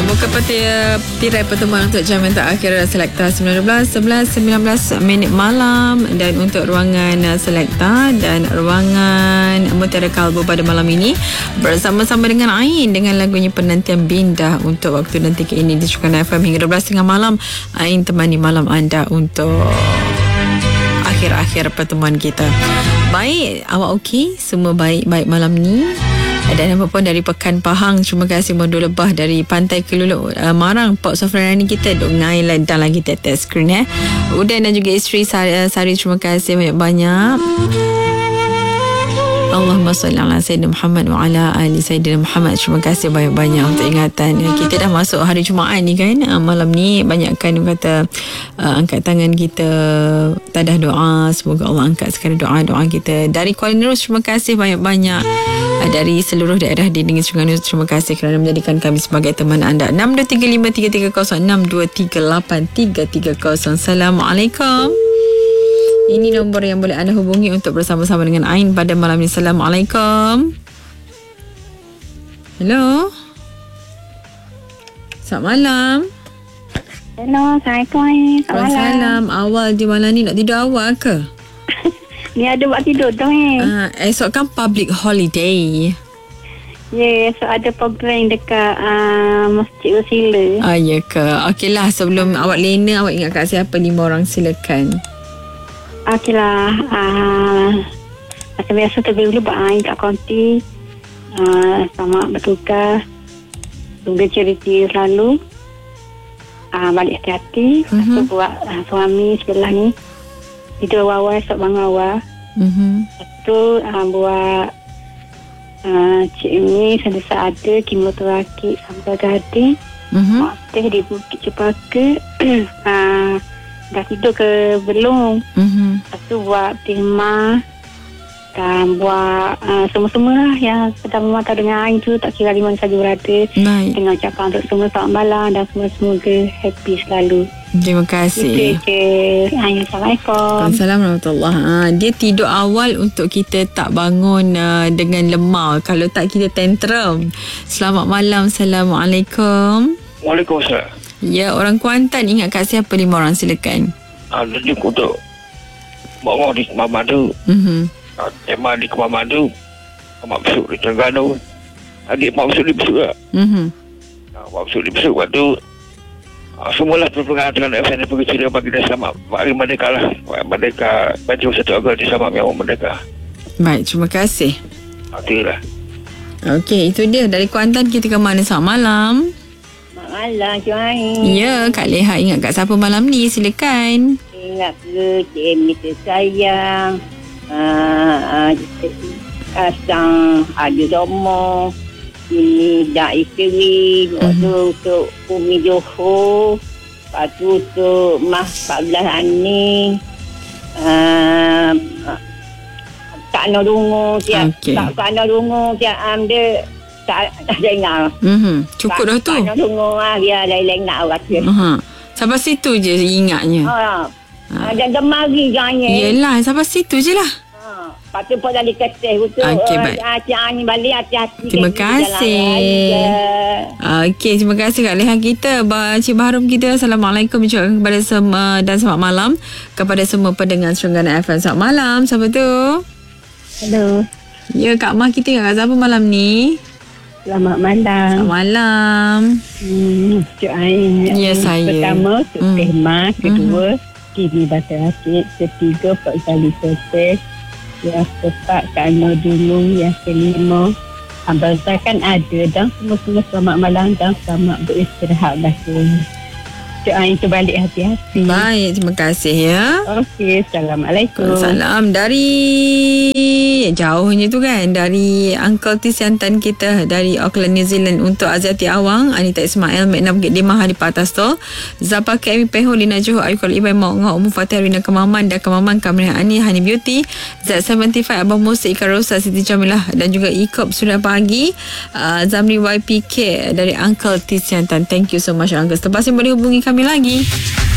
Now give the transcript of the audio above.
Buka tirai pertemuan untuk jam yang terakhir Selekta 19 minit malam, dan untuk ruangan Selekta dan ruangan Mutiara Kalbu pada malam ini bersama-sama dengan Ain dengan lagunya Penantian Bindah untuk waktu nanti ke ini di Sukan FM hingga 12.30 malam. Ain temani malam anda untuk akhir-akhir pertemuan kita. Baik, awak okey? Semua baik-baik malam ni? Dan apa pun dari Pekan Pahang, terima kasih Mondo Lebah dari Pantai Keluluk Marang, Port Sofrani kita duk ngai dan lagi tetes skrin Udan dan juga isteri Sari, terima kasih banyak-banyak. Allahumma salli ala Sayyidina Muhammad wa ala ali Sayyidina Muhammad. Terima kasih banyak-banyak untuk ingatan. Kita dah masuk hari Jumaat ni kan. Malam ni banyakkan kata angkat tangan kita, tadah doa. Semoga Allah angkat sekali doa-doa kita. Dari Kuala Nerus, terima kasih banyak-banyak. Dari seluruh daerah di negeri Terengganu, terima kasih kerana menjadikan kami sebagai teman anda. 62353306, 62383330. Assalamualaikum. Ini nombor yang boleh anda hubungi untuk bersama-sama dengan Ain pada malam ini. Assalamualaikum. Hello. Selamat malam. Hello, Assalamualaikum Ain. Selamat malam. Awal je malam ni, nak tidur awal ke? Ni ada buat tidur tu esok kan public holiday. Ya, esok ada program dekat Masjid Wasila. Ya ke? Okeylah, sebelum awak lena, awak ingat kat siapa 5 orang, silakan. Okeylah. Macam biasa terlebih dulu buat Ain kat konti. Selamat bertugas. Tunggu cerita selalu. Balik hati-hati. Lepas tu buat suami sebelah ni tidur awal, esok bangun awal. Lepas tu buat Cik Mi sentiasa ada kemoterapi sampai gading. Teh di Bukit Cepaka. Dah tidur ke belum? Lepas tu buat tema dan buat semua-semua lah yang sedang memantau dengan Ain tu, tak kira di mana saja berada. Dengan ucapan untuk semua selamat malam dan semoga happy selalu. Terima kasih. Assalamualaikum. Assalamualaikum warahmatullahi. Dia tidur awal untuk kita tak bangun dengan lemah. Kalau tak, kita tantrum. Selamat malam. Assalamualaikum. Waalaikumsalam. Ya, orang Kuantan, ingat kat siapa 5 orang, silakan. Jadi untuk bawa di Kemah Madu. Tema di Kemah Madu. Mak besuk di Terengganu. Adik mak besuk di besuk lah. Mak besuk di besuk waktu semualah berpengaruh dengan FNF Perkecil bagi dia selamat Hari Merdeka lah. Merdeka baju 1 Ogos di Selamat Mewah Merdeka. Baik, terima kasih. Okeylah. Okey, itu dia dari Kuantan. Kita ke mana? Selamat malam. Malam, Cik Ain. Ya, Kak Leha ingat kat siapa malam ni? Silakan. Ingat ke Cik Emi tersayang. Asang ada Romo. Ini dah isteri. Untuk Umi Johor. Lepas tu untuk Mas 14 Ani. Tak nak rungu. Tak nak rungu. Dia tak dengar. Cukup dah tu. Tak nak rungu. Biar lain-lain nak rasa. Sampai situ je ingatnya. Dan gemari jangan. Yelah, sampai situ je lah. Lepas tu pun dah diketih. Okey, baik. Cik Ani balik hati-hati. Terima kasih. Okey, terima kasih Kak Leha kita. Cik Baharum kita, Assalamualaikum kepada semua dan selamat malam kepada semua pendengar Terengganu FM. Selamat malam. Siapa tu? Hello. Ya, Kak Mah kita ingat kat siapa malam ni? Selamat malam. Selamat malam. Cik Ain. Ya, saya. Pertama, untuk tema. Kedua, Kini Bata Rakit. Ketiga, Pak Zali Sotes. Yang keempat, Kak Nur Dunung. Yang kelima, Abang Zah kan ada. Dan semua-semua selamat malam dan selamat beristirahat bahagia. Cik Ain tu balik hati-hati. Baik, terima kasih ya. Okey, Assalamualaikum. Salam dari jauhnya tu kan, dari Uncle Tis Yantan kita dari Auckland, New Zealand. Untuk Aziati Awang, Anita Ismail, Mek Nam Bukit Dimah di Patas Tol, Zapa Kemi Peho, Lina Johor, Ayu Kuala Ibai, Mak Ngah, Umu Fatih, Rina Kemaman dan Kemaman, Kamriah Ani, Hani Beauty, Z75, Abang Musa, Ika Rosa, Siti Jamilah dan juga Ikop sudah pagi. Zamri YPK dari Uncle Tis Yantan. Thank you so much Uncle. Lepas ni boleh hubungi kami lagi.